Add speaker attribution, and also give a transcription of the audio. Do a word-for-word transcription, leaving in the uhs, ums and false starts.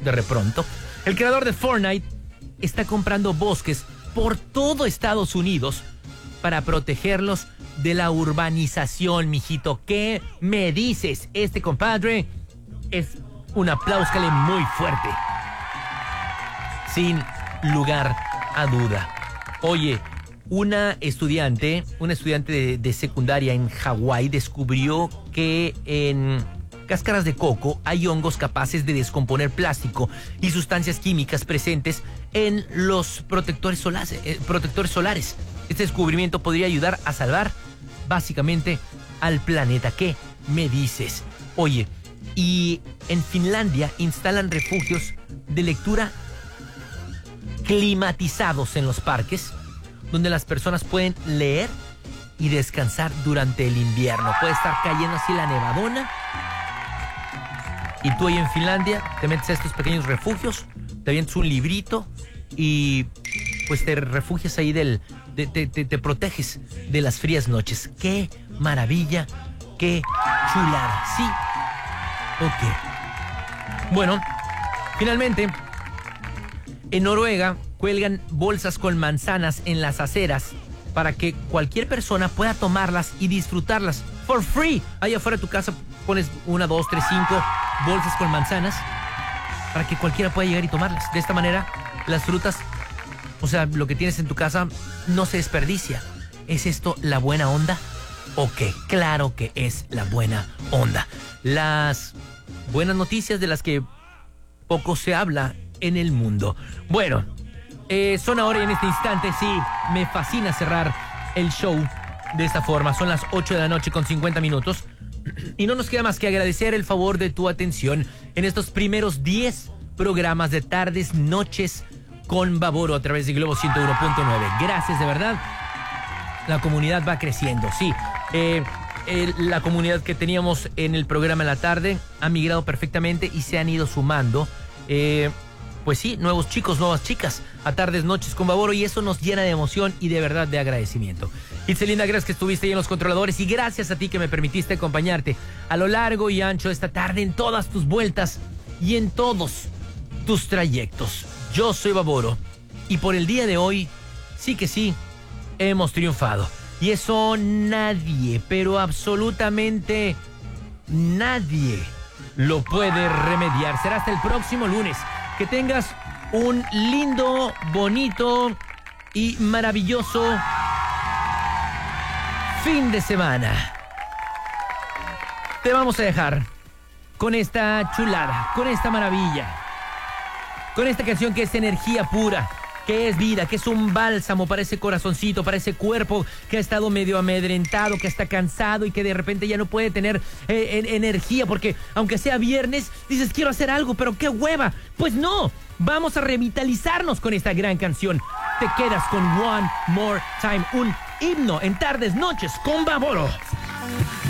Speaker 1: de repronto. El creador de Fortnite está comprando bosques por todo Estados Unidos para protegerlos de la urbanización, mijito. ¿Qué me dices? Este compadre es un aplauso muy fuerte. Sin lugar a duda. Oye, una estudiante, una estudiante de, de secundaria en Hawái descubrió que en cáscaras de coco hay hongos capaces de descomponer plástico y sustancias químicas presentes en los protectores solares, eh, protectores solares. Este descubrimiento podría ayudar a salvar básicamente al planeta. ¿Qué me dices? Oye, y en Finlandia instalan refugios de lectura climatizados en los parques, donde las personas pueden leer y descansar durante el invierno. Puede estar cayendo así la nevadona y tú ahí en Finlandia te metes a estos pequeños refugios, te avientas un librito y pues te refugias ahí del... Te, te, te proteges de las frías noches. ¡Qué maravilla! ¡Qué chulada! ¿Sí? Ok. Bueno, finalmente, en Noruega cuelgan bolsas con manzanas en las aceras para que cualquier persona pueda tomarlas y disfrutarlas for free. Allá afuera de tu casa pones una, dos, tres, cinco bolsas con manzanas para que cualquiera pueda llegar y tomarlas. De esta manera, las frutas, o sea, lo que tienes en tu casa no se desperdicia. ¿Es esto la buena onda? Ok, claro que es la buena onda. Las buenas noticias de las que poco se habla en el mundo. Bueno, eh, son ahora y en este instante, sí, me fascina cerrar el show de esta forma. Son las ocho de la noche con cincuenta minutos. Y no nos queda más que agradecer el favor de tu atención en estos primeros diez programas de tardes, noches con Baboro a través de Globo ciento uno punto nueve. Gracias, de verdad. La comunidad va creciendo, sí. Eh, eh, la comunidad que teníamos en el programa en la tarde ha migrado perfectamente y se han ido sumando. Eh, pues sí, nuevos chicos, nuevas chicas a tardes, noches con Baboro, y eso nos llena de emoción y de verdad de agradecimiento. Itzelinda, gracias que estuviste ahí en los controladores y gracias a ti que me permitiste acompañarte a lo largo y ancho de esta tarde en todas tus vueltas y en todos tus trayectos. Yo soy Baboro y por el día de hoy, sí que sí, hemos triunfado. Y eso nadie, pero absolutamente nadie lo puede remediar. Será hasta el próximo lunes. Que tengas un lindo, bonito y maravilloso fin de semana. Te vamos a dejar con esta chulada, con esta maravilla, con esta canción que es energía pura, que es vida, que es un bálsamo para ese corazoncito, para ese cuerpo que ha estado medio amedrentado, que está cansado y que de repente ya no puede tener eh, en, energía, porque aunque sea viernes, dices quiero hacer algo, pero qué hueva. Pues no, vamos a revitalizarnos con esta gran canción. Te quedas con One More Time, un himno en tardes, noches con Baboro.